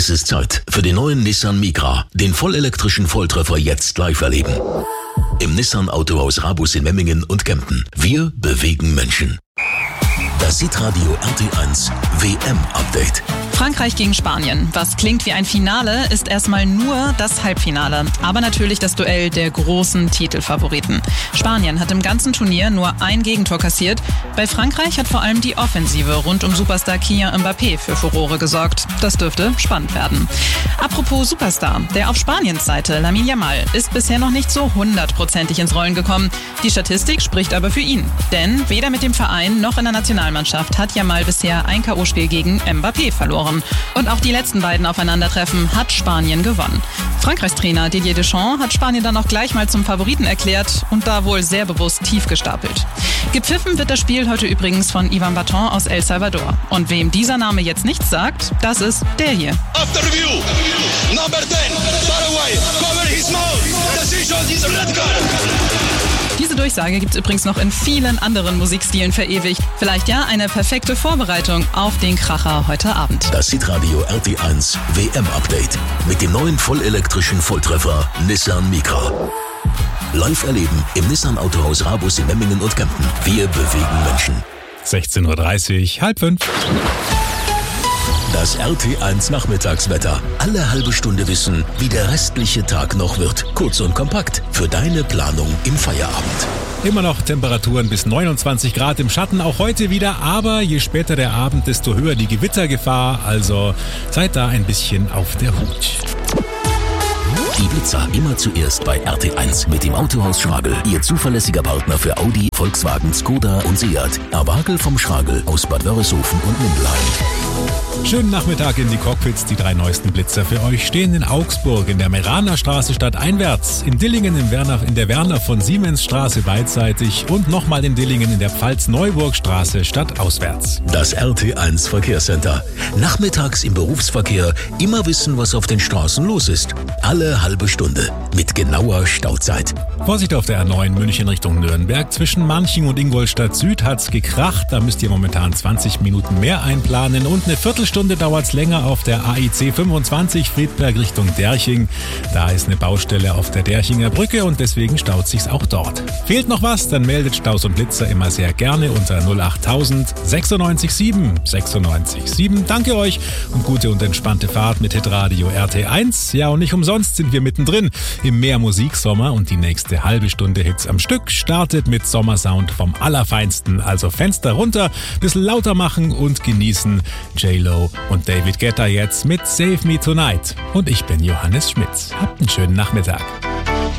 Es ist Zeit für den neuen Nissan Micra, den vollelektrischen Volltreffer jetzt live erleben. Im Nissan Autohaus Rabus in Memmingen und Kempten. Wir bewegen Menschen. Das Hitradio RT1 WM-Update. Frankreich gegen Spanien. Was klingt wie ein Finale, ist erstmal nur das Halbfinale. Aber natürlich das Duell der großen Titelfavoriten. Spanien hat im ganzen Turnier nur ein Gegentor kassiert. Bei Frankreich hat vor allem die Offensive rund um Superstar Kylian Mbappé für Furore gesorgt. Das dürfte spannend werden. Apropos Superstar, der auf Spaniens Seite, Lamine Yamal, ist bisher noch nicht so 100%ig ins Rollen gekommen. Die Statistik spricht aber für ihn. Denn weder mit dem Verein noch in der Nationalmannschaft hat Yamal bisher ein K.O.-Spiel gegen Mbappé verloren. Und auch die letzten beiden Aufeinandertreffen hat Spanien gewonnen. Frankreichs Trainer Didier Deschamps hat Spanien dann auch gleich mal zum Favoriten erklärt und da wohl sehr bewusst tief gestapelt. Gepfiffen wird das Spiel heute übrigens von Ivan Baton aus El Salvador. Und wem dieser Name jetzt nichts sagt, das ist der hier. After review, number 10, Paraguay, cover his mouth, decision is red card. Diese Durchsage gibt es übrigens noch in vielen anderen Musikstilen verewigt. Vielleicht ja eine perfekte Vorbereitung auf den Kracher heute Abend. Das Hitradio RT1 WM-Update mit dem neuen vollelektrischen Volltreffer Nissan Micra. Live erleben im Nissan Autohaus Rabus in Memmingen und Kempten. Wir bewegen Menschen. 16:30 Uhr, 4:30. Das RT1 Nachmittagswetter. Alle halbe Stunde wissen, wie der restliche Tag noch wird. Kurz und kompakt für deine Planung im Feierabend. Immer noch Temperaturen bis 29 Grad im Schatten, auch heute wieder. Aber je später der Abend, desto höher die Gewittergefahr. Also seid da ein bisschen auf der Hut. Die Blitzer immer zuerst bei RT1 mit dem Autohaus Schragel. Ihr zuverlässiger Partner für Audi, Volkswagen, Skoda und Seat. Erwagel vom Schragel aus Bad Wörishofen und Mindelheim. Schönen Nachmittag in die Cockpits. Die 3 neuesten Blitzer für euch stehen in Augsburg, in der Meraner Straße stadteinwärts, in Dillingen in der Werner von Siemens Straße beidseitig und nochmal in Dillingen in der Pfalz-Neuburg-Straße stadtauswärts. Das RT1 Verkehrscenter. Nachmittags im Berufsverkehr immer wissen, was auf den Straßen los ist. Alle halbe Stunde mit genauer Stauzeit. Vorsicht auf der A9 München Richtung Nürnberg. Zwischen Manching und Ingolstadt Süd hat's gekracht. Da müsst ihr momentan 20 Minuten mehr einplanen und eine Viertelstunde dauert's länger auf der AIC 25 Friedberg Richtung Derching. Da ist eine Baustelle auf der Derchinger Brücke und deswegen staut sich's auch dort. Fehlt noch was? Dann meldet Staus und Blitzer immer sehr gerne unter 08000 96 7 96 7. Danke euch und gute und entspannte Fahrt mit Hitradio RT1. Ja, und nicht umsonst sind wir mittendrin im Mehrmusiksommer und die nächste halbe Stunde Hits am Stück startet mit Sommersound vom Allerfeinsten. Also Fenster runter, bisschen lauter machen und genießen. J-Lo und David Guetta jetzt mit Save Me Tonight. Und ich bin Johannes Schmitz. Habt einen schönen Nachmittag.